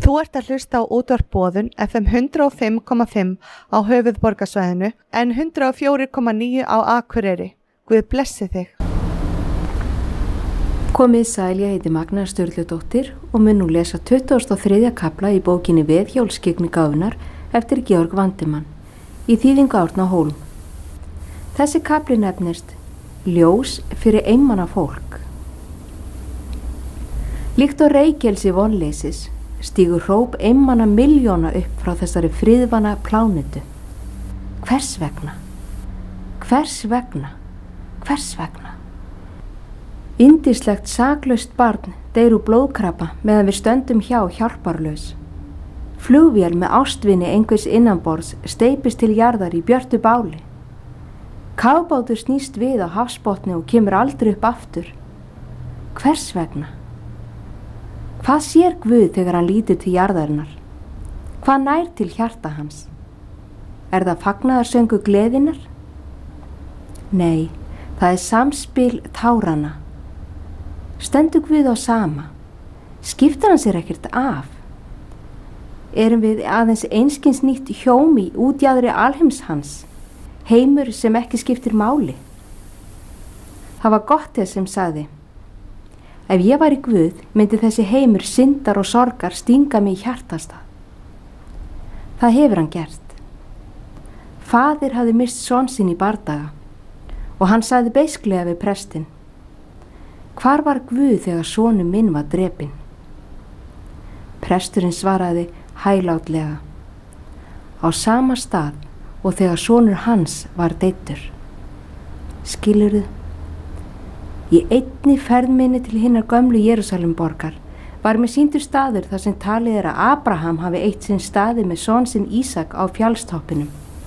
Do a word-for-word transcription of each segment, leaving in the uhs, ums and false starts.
Þú ert að hlusta á útvarp Boðun F M hundrað og fimm komma fimm á höfuðborgarsvæðinu en hundrað og fjögur komma níu á Akureyri. Guð blessi þig. Komið sæl, ég heiti Magna Sturludóttir og mun nú lesa tuttugasta og þriðja kafla í bókinni Veðhjólskyggni gáfunnar eftir Georg Vandimann í þýðingu Árna Hólm. Þessi kafli nefnist Ljós fyrir einmana fólk. Líkt og reykelsi vonleysis stígur hróp einmana milljóna upp frá þessari friðvana plánetu. Hvers vegna? Hvers vegna? Hvers vegna? Yndislegt saklaust barn deyr úr blóðkrabba meðan við stöndum hjá hjálparlaus. Flugvél með ástvini einhvers innanborðs steypist til jarðar í björtu báli. Kafbátur snýst við á hafsbotni og kemur aldrei upp aftur. Hvers vegna? Hvað sér Guð þegar hann lítur til jarðarinnar? Hvað nær til hjarta hans? Er það fagnaðarsöngu gleðinnar? Nei, það er samspil tárana. Stendur Guð á sama? Skiptir hann sér ekkert af? Erum við aðeins einskins nýtt hjóm í útjaðri alheims hans? Heimur sem ekki skiptir máli? Það var gott þess sem sagði: ef ég væri Guð, myndi þessi heimur syndar og sorgar stinga mig í hjartastað. Það hefur hann gert. Faðir hafði mist son sinn í bardaga og hann sagði beisklega við prestinn: hvar var Guð þegar sonur minn var drepinn? Presturinn svaraði hæglátlega: á sama stað og þegar sonur hans var deyddur. Skilurðu? Í einni ferð minni til hinnar gömlu Jerúsalemborgar var mér sýndur staður þar sem talið er að Abraham hafi eitt sinn staðið með son sinn Ísak á fjallstoppinum.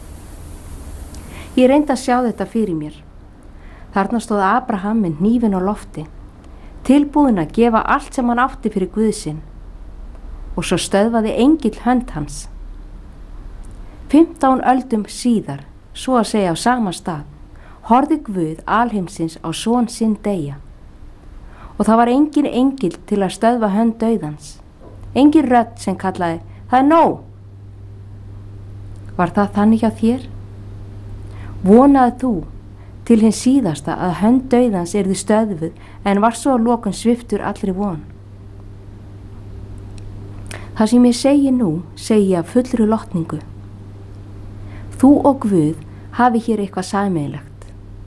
Ég reyndi að sjá þetta fyrir mér. Þarna stóð Abraham með hnífinn á lofti, tilbúinn að gefa allt sem hann átti fyrir Guð sinn, og svo stöðvaði engill hönd hans. Fimmtán öldum síðar, svo að segja á sama stað, horfði Guð alheimsins á son sinn deyja. Og það var engin engill til að stöðva hönd dauðans, engin rödd sem kallaði: það er nóg. Var það þannig hjá þér? Vonaði þú til hins síðasta að hönd dauðans yrði stöðvuð en var svo að lokum sviptur allri von? Það sem ég segi nú, segi ég af fullri lotningu. Þú og Guð hafi hér eitthvað sameiginlegt.